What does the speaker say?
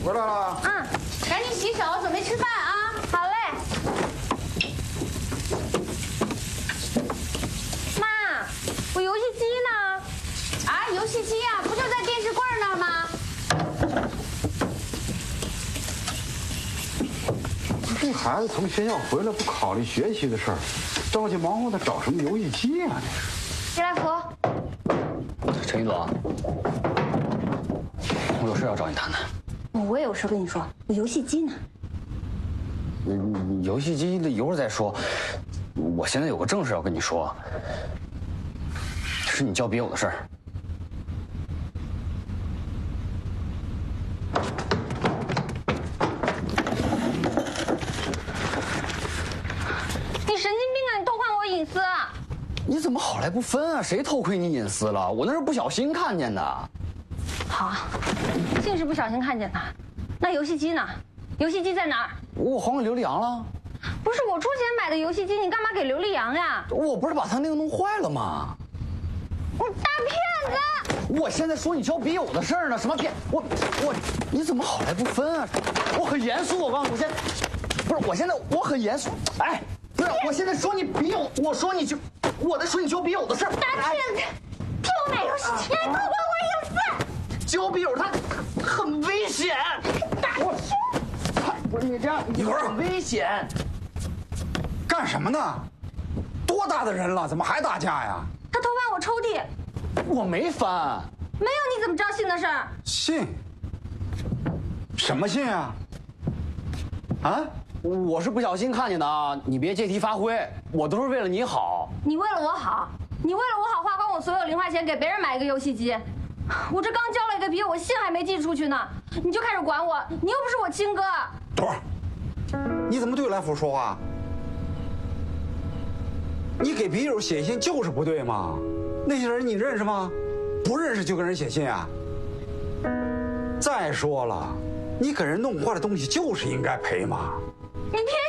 回来了。 嗯，赶紧洗手，准备吃饭啊！好嘞。妈，我游戏机呢？啊，游戏机啊，不就在电视柜那儿吗？ 这孩子从学校回来不考虑学习的事儿，着急忙活的找什么游戏机啊？ 谢来福， 陈一总，我有事要找你谈谈。 我也有事跟你说，我游戏机呢？ 游戏机的一会儿再说，我现在有个正事要跟你说，是你交笔友的事儿。 你神经病啊！你偷看我隐私！ 你怎么好赖不分啊？谁偷窥你隐私了？我那是不小心看见的。 好啊，竟是不小心看见的。那游戏机呢？游戏机在哪儿？ 我还给刘丽阳了。 不是我出钱买的游戏机，你干嘛给刘丽阳呀？ 我不是把他那个弄坏了吗？ 你大骗子！ 我现在说你交笔友的事儿呢，什么骗我？你怎么好赖不分啊？我很严肃，我告诉你，我现在很严肃。哎，不是，我现在说你笔友，我在说你交笔友的事儿。 大骗子，替我买游戏机，你还偷窥我隐私！ 交笔友他很危险。 大骗子！ 不是你这样， 一会儿很危险。 干什么呢？多大的人了，怎么还打架呀？ 他偷翻我抽屉， 我没翻。 没有你怎么知道信的事儿？ 信？什么信啊？啊？ 我是不小心看见的啊，你别借题发挥，我都是为了你好。 你为了我好，你为了我好，花光我所有零花钱给别人买一个游戏机。我这刚交了一个笔友，我信还没寄出去呢，你就开始管我，你又不是我亲哥。 朵儿，你怎么对来福说话？你给笔友写信就是不对嘛？那些人你认识吗？不认识就跟人写信啊？再说了，你给人弄坏的东西就是应该赔嘛。 你偏